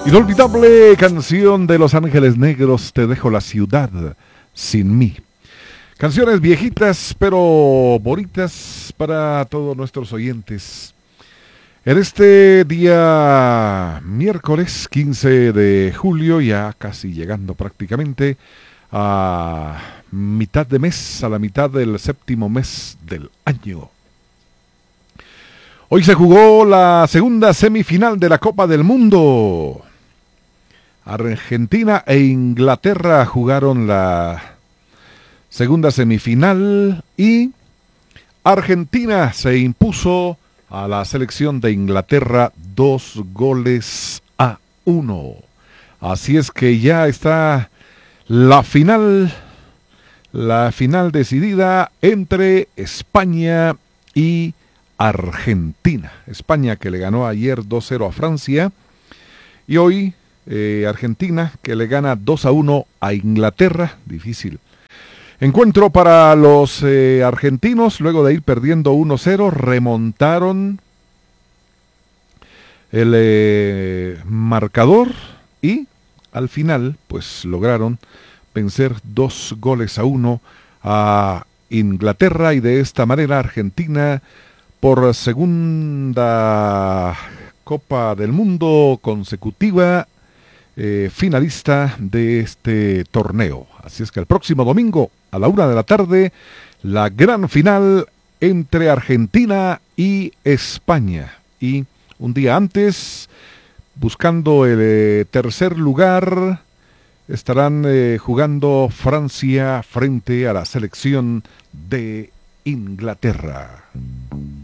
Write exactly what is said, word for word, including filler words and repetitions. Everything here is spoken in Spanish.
Inolvidable canción de Los Ángeles Negros, Te dejo la ciudad sin mí. Canciones viejitas pero bonitas para todos nuestros oyentes. En este día miércoles quince de julio, ya casi llegando prácticamente a mitad de mes, a la mitad del séptimo mes del año. Hoy se jugó la segunda semifinal de la Copa del Mundo. Argentina e Inglaterra jugaron la segunda semifinal y Argentina se impuso a la selección de Inglaterra dos goles a uno. Así es que ya está la final, la final decidida entre España y Argentina. España, que le ganó ayer dos cero a Francia, y hoy eh, Argentina, que le gana dos a uno a Inglaterra. Difícil encuentro para los eh, argentinos. Luego de ir perdiendo uno cero, remontaron el eh, marcador y al final pues lograron vencer dos goles a uno a Inglaterra, y de esta manera Argentina, por segunda Copa del Mundo consecutiva, eh, finalista de este torneo. Así es que el próximo domingo a la una de la tarde, la gran final entre Argentina y España. Y un día antes, buscando el eh, tercer lugar, estarán eh, jugando Francia frente a la selección de Inglaterra.